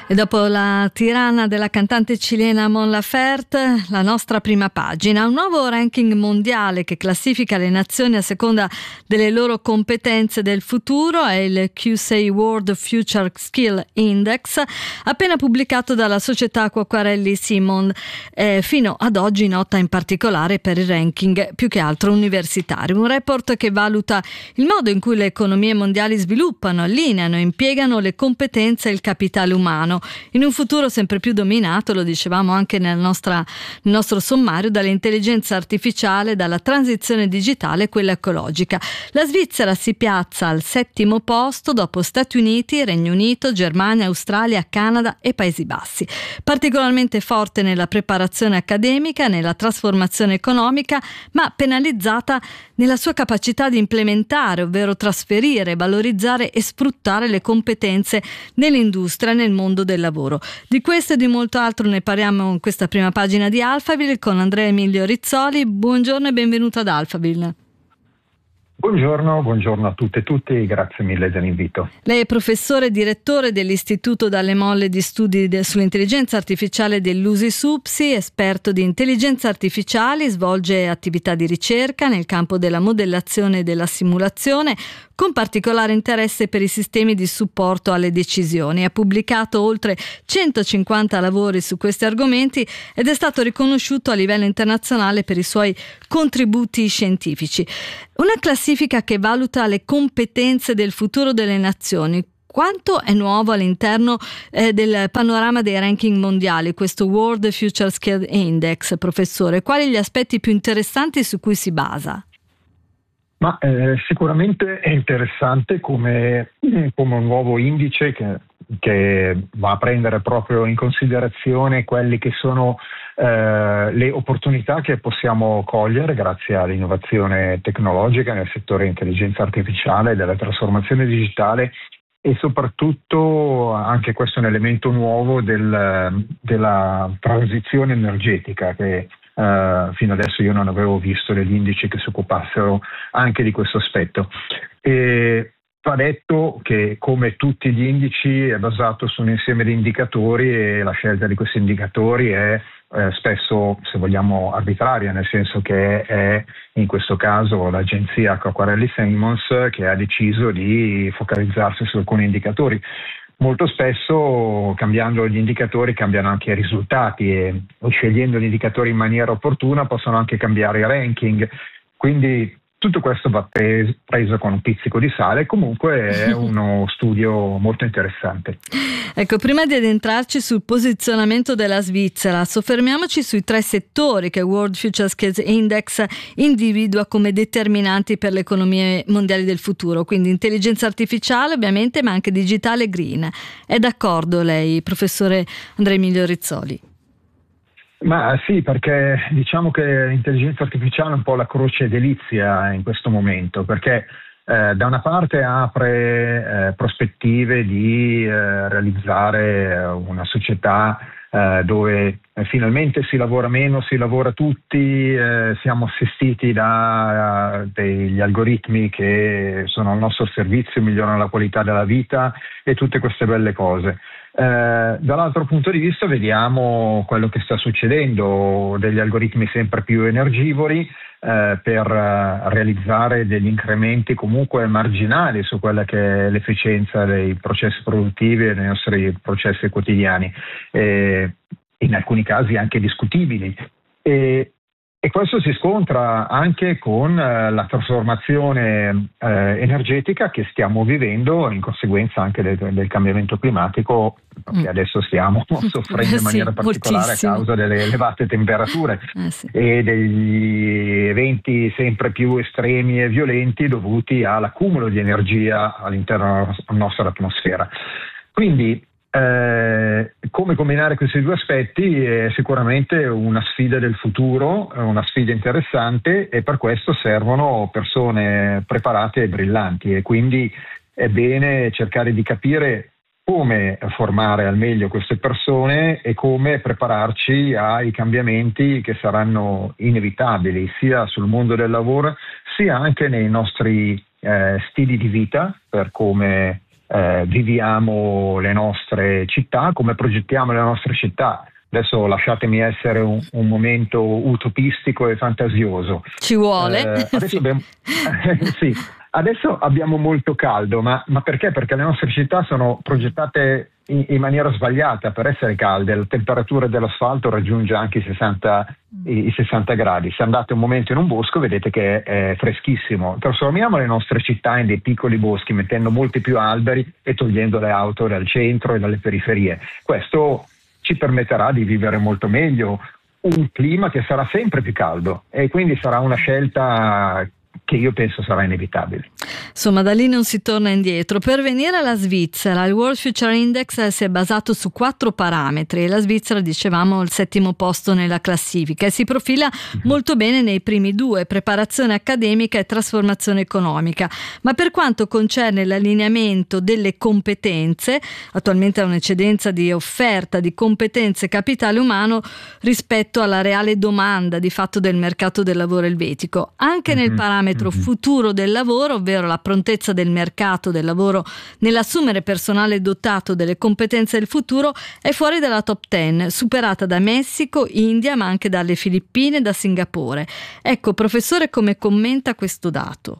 E dopo la tiranna della cantante cilena Mon Laferte, la nostra prima pagina, un nuovo ranking mondiale che classifica le nazioni a seconda delle loro competenze del futuro è il QC World Future Skill Index, appena pubblicato dalla società Quacquarelli Simon, fino ad oggi nota in particolare per il ranking più che altro universitario. Un report che valuta il modo in cui le economie mondiali sviluppano, allineano e impiegano le competenze e il capitale umano in un futuro sempre più dominato, lo dicevamo anche nel nostro sommario, dall'intelligenza artificiale, dalla transizione digitale e quella ecologica. La Svizzera si piazza al 7° posto dopo Stati Uniti, Regno Unito, Germania, Australia, Canada e Paesi Bassi. Particolarmente forte nella preparazione accademica, nella trasformazione economica, ma penalizzata nella sua capacità di implementare, ovvero trasferire, valorizzare e sfruttare le competenze nell'industria e nel mondo del lavoro. Di questo e di molto altro ne parliamo in questa prima pagina di Alphaville con Andrea Emilio Rizzoli. Buongiorno e benvenuto ad Alphaville. Buongiorno a tutte e tutti, grazie mille dell'invito. Lei è professore e direttore dell'Istituto Dalle Molle di Studi sull'Intelligenza Artificiale dell'USI-SUPSI, esperto di intelligenza artificiale, svolge attività di ricerca nel campo della modellazione e della simulazione, con particolare interesse per i sistemi di supporto alle decisioni. Ha pubblicato oltre 150 lavori su questi argomenti ed è stato riconosciuto a livello internazionale per i suoi contributi scientifici. Una classifica che valuta le competenze del futuro delle nazioni. Quanto è nuovo all'interno del panorama dei ranking mondiali questo World Future Skill Index, professore? Quali gli aspetti più interessanti su cui si basa? Ma sicuramente è interessante come un nuovo indice che va a prendere proprio in considerazione quelli che sono le opportunità che possiamo cogliere grazie all'innovazione tecnologica nel settore dell'intelligenza artificiale, della trasformazione digitale e soprattutto anche questo è un elemento nuovo della transizione energetica che fino adesso io non avevo visto degli indici che si occupassero anche di questo aspetto. E va detto che come tutti gli indici è basato su un insieme di indicatori e la scelta di questi indicatori è spesso, se vogliamo, arbitraria, nel senso che è in questo caso l'agenzia Quacquarelli Simons che ha deciso di focalizzarsi su alcuni indicatori. Molto spesso cambiando gli indicatori cambiano anche i risultati e scegliendo gli indicatori in maniera opportuna possono anche cambiare i ranking, quindi tutto questo va preso con un pizzico di sale, comunque è uno studio molto interessante. Ecco, prima di addentrarci sul posizionamento della Svizzera, soffermiamoci sui 3 settori che World Future Skills Index individua come determinanti per le economie mondiali del futuro, quindi intelligenza artificiale ovviamente, ma anche digitale e green. È d'accordo lei, professore Andrea Emilio Rizzoli? Ma sì, perché diciamo che l'intelligenza artificiale è un po' la croce delizia in questo momento, perché da una parte apre prospettive di realizzare una società dove finalmente si lavora meno, si lavora tutti, siamo assistiti da degli algoritmi che sono al nostro servizio, migliorano la qualità della vita e tutte queste belle cose. Dall'altro punto di vista vediamo quello che sta succedendo, degli algoritmi sempre più energivori per realizzare degli incrementi comunque marginali su quella che è l'efficienza dei processi produttivi e dei nostri processi quotidiani, in alcuni casi anche discutibili. E questo si scontra anche con la trasformazione energetica che stiamo vivendo in conseguenza anche del cambiamento climatico che adesso stiamo soffrendo in maniera particolare moltissimo a causa delle elevate temperature e degli eventi sempre più estremi e violenti dovuti all'accumulo di energia all'interno della nostra atmosfera. Quindi come combinare questi due aspetti è sicuramente una sfida del futuro, una sfida interessante e per questo servono persone preparate e brillanti e quindi è bene cercare di capire come formare al meglio queste persone e come prepararci ai cambiamenti che saranno inevitabili sia sul mondo del lavoro sia anche nei nostri stili di vita per come viviamo le nostre città, come progettiamo le nostre città. Adesso lasciatemi essere un momento utopistico e fantasioso. Ci vuole. Adesso abbiamo, sì, adesso abbiamo molto caldo, ma perché? Perché le nostre città sono progettate in maniera sbagliata per essere calde. La temperatura dell'asfalto raggiunge anche i 60 gradi. Se andate un momento in un bosco vedete che è freschissimo. Trasformiamo le nostre città in dei piccoli boschi, mettendo molti più alberi e togliendo le auto dal centro e dalle periferie. Questo ci permetterà di vivere molto meglio un clima che sarà sempre più caldo, e quindi sarà una scelta che io penso sarà inevitabile. Insomma, da lì non si torna indietro. Per venire alla Svizzera, il World Future Index si è basato su 4 parametri e la Svizzera, dicevamo, al 7° posto nella classifica e si profila molto bene nei primi 2, preparazione accademica e trasformazione economica. Ma per quanto concerne l'allineamento delle competenze, attualmente ha un'eccedenza di offerta di competenze e capitale umano rispetto alla reale domanda di fatto del mercato del lavoro elvetico. Anche nel parametro futuro del lavoro, ovvero la prontezza del mercato del lavoro nell'assumere personale dotato delle competenze del futuro, è fuori dalla top 10, superata da Messico, India, ma anche dalle Filippine e da Singapore. Ecco, professore, come commenta questo dato?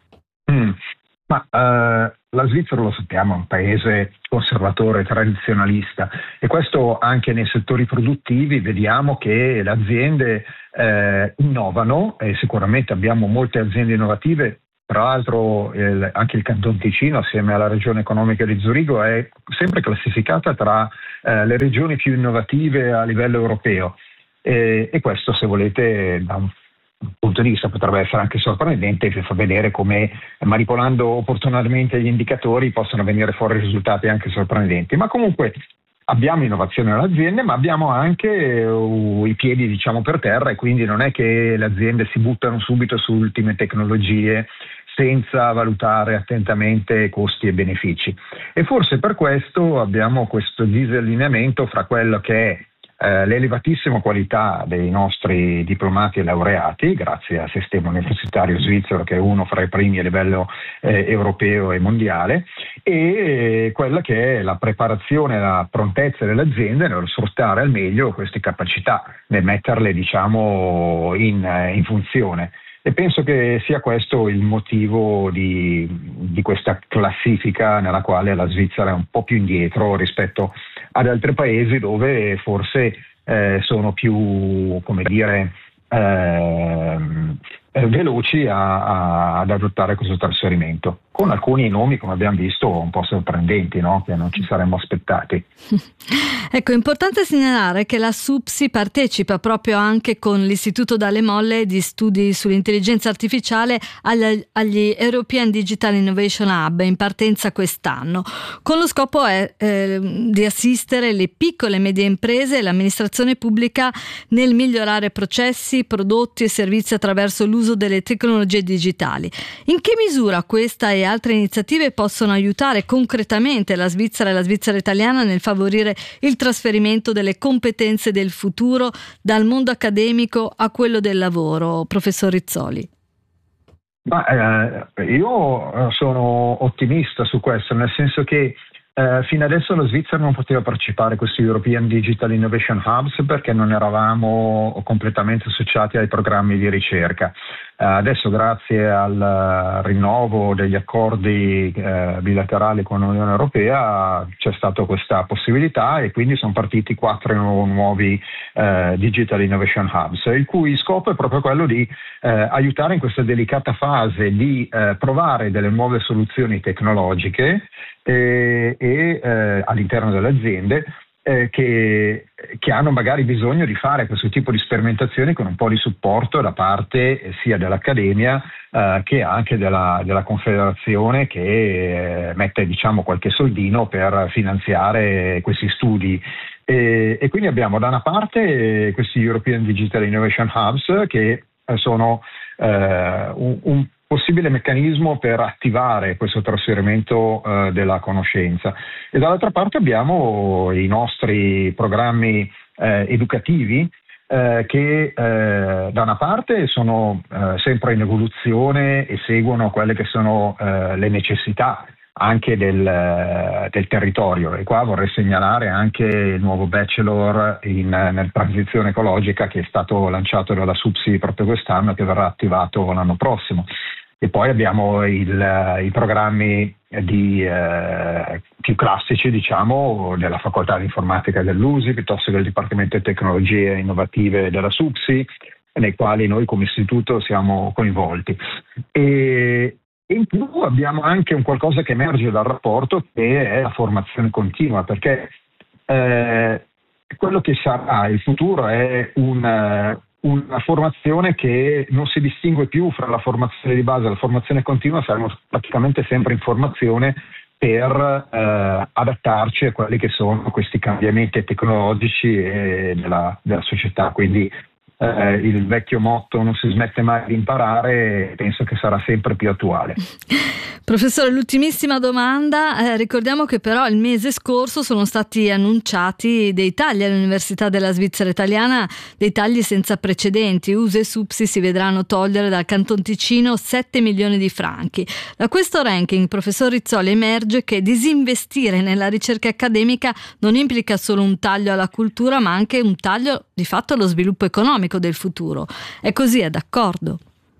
La Svizzera, lo sappiamo, è un paese conservatore, tradizionalista, e questo anche nei settori produttivi vediamo che le aziende innovano, e sicuramente abbiamo molte aziende innovative. Tra l'altro anche il Canton Ticino, assieme alla regione economica di Zurigo, è sempre classificata tra le regioni più innovative a livello europeo, e questo, se volete, da un punto di vista potrebbe essere anche sorprendente, che fa vedere come, manipolando opportunamente gli indicatori, possono venire fuori risultati anche sorprendenti. Ma comunque abbiamo innovazione nelle aziende, ma abbiamo anche i piedi, diciamo, per terra, e quindi non è che le aziende si buttano subito su ultime tecnologie senza valutare attentamente costi e benefici. E forse per questo abbiamo questo disallineamento fra quello che è l'elevatissima qualità dei nostri diplomati e laureati, grazie al sistema universitario svizzero, che è uno fra i primi a livello europeo e mondiale, e quella che è la preparazione e la prontezza delle aziende nello sfruttare al meglio queste capacità, nel metterle, diciamo, in funzione. E penso che sia questo il motivo di questa classifica, nella quale la Svizzera è un po' più indietro rispetto ad altri paesi dove forse sono più, come dire, veloci ad adottare questo trasferimento, con alcuni nomi, come abbiamo visto, un po' sorprendenti, no? Che non ci saremmo aspettati. Ecco, è importante segnalare che la SUPSI partecipa proprio anche con l'Istituto Dalle Molle di studi sull'intelligenza artificiale agli European Digital Innovation Hub, in partenza quest'anno, con lo scopo di assistere le piccole e medie imprese e l'amministrazione pubblica nel migliorare processi, prodotti e servizi attraverso l'uso delle tecnologie digitali. In che misura questa e altre iniziative possono aiutare concretamente la Svizzera e la Svizzera italiana nel favorire il trasferimento delle competenze del futuro dal mondo accademico a quello del lavoro, professor Rizzoli? Io sono ottimista su questo, nel senso che fino adesso la Svizzera non poteva partecipare a questi European Digital Innovation Hubs perché non eravamo completamente associati ai programmi di ricerca. Adesso, grazie al rinnovo degli accordi bilaterali con l'Unione Europea, c'è stata questa possibilità, e quindi sono partiti 4 nuovi Digital Innovation Hubs, il cui scopo è proprio quello di aiutare in questa delicata fase di provare delle nuove soluzioni tecnologiche all'interno delle aziende che hanno magari bisogno di fare questo tipo di sperimentazioni con un po' di supporto da parte sia dell'accademia che anche della Confederazione, che mette, diciamo, qualche soldino per finanziare questi studi. E quindi abbiamo da una parte questi European Digital Innovation Hubs, che sono un possibile meccanismo per attivare questo trasferimento della conoscenza, e dall'altra parte abbiamo i nostri programmi educativi che da una parte sono sempre in evoluzione e seguono quelle che sono le necessità anche del territorio. E qua vorrei segnalare anche il nuovo bachelor nella transizione ecologica che è stato lanciato dalla SUPSI proprio quest'anno e che verrà attivato l'anno prossimo. E poi abbiamo i programmi più classici, diciamo, della Facoltà di Informatica dell'USI, piuttosto che del Dipartimento di Tecnologie Innovative della SUPSI, nei quali noi come istituto siamo coinvolti. E in più abbiamo anche un qualcosa che emerge dal rapporto, che è la formazione continua, perché quello che sarà il futuro è una formazione che non si distingue più fra la formazione di base e la formazione continua. Saremo praticamente sempre in formazione per adattarci a quelli che sono questi cambiamenti tecnologici della società. Quindi il vecchio motto "non si smette mai di imparare" penso che sarà sempre più attuale. Professore, l'ultimissima domanda. Ricordiamo che però il mese scorso sono stati annunciati dei tagli all'Università della Svizzera Italiana, dei tagli senza precedenti. USE e SUPSI si vedranno togliere dal Canton Ticino 7 milioni di franchi. Da questo ranking, professor Rizzoli, emerge che disinvestire nella ricerca accademica non implica solo un taglio alla cultura, ma anche un taglio di fatto allo sviluppo economico del futuro. È così, è d'accordo?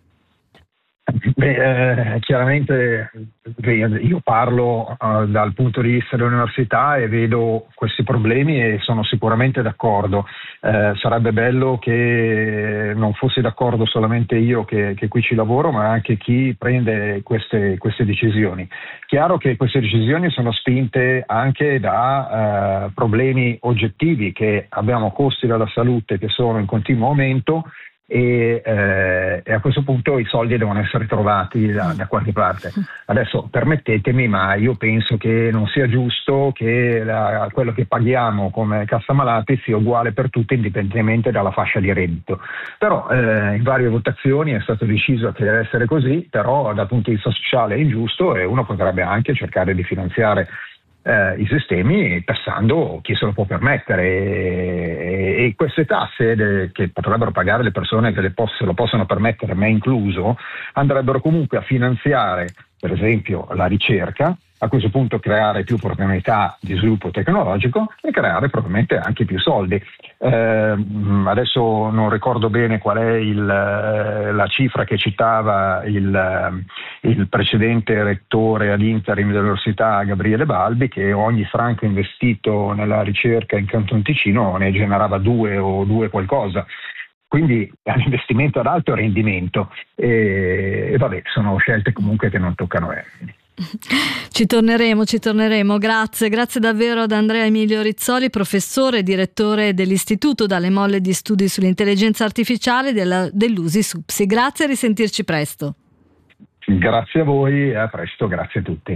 Chiaramente io parlo dal punto di vista dell'università e vedo questi problemi e sono sicuramente d'accordo. Sarebbe bello che non fossi d'accordo solamente io che qui ci lavoro, ma anche chi prende queste decisioni. Chiaro che queste decisioni sono spinte anche da problemi oggettivi, che abbiamo costi della salute che sono in continuo aumento. E a questo punto i soldi devono essere trovati da qualche parte. Adesso permettetemi, ma io penso che non sia giusto che quello che paghiamo come cassa malati sia uguale per tutti, indipendentemente dalla fascia di reddito. Però in varie votazioni è stato deciso che deve essere così, però dal punto di vista sociale è ingiusto e uno potrebbe anche cercare di finanziare i sistemi tassando chi se lo può permettere, e queste tasse che potrebbero pagare le persone che se lo possono permettere, me incluso, andrebbero comunque a finanziare per esempio la ricerca, a questo punto creare più opportunità di sviluppo tecnologico e creare probabilmente anche più soldi. Adesso non ricordo bene qual è la cifra che citava il precedente rettore ad interim dell'università, Gabriele Balbi, che ogni franco investito nella ricerca in Canton Ticino ne generava 2 o 2 qualcosa. Quindi è un investimento ad alto rendimento e vabbè, sono scelte comunque che non toccano me. Ci torneremo. Grazie davvero ad Andrea Emilio Rizzoli, professore e direttore dell'Istituto Dalle Molle di Studi sull'Intelligenza Artificiale dell'USI SUPSI. Grazie, a risentirci presto. Grazie a voi e a presto, grazie a tutti.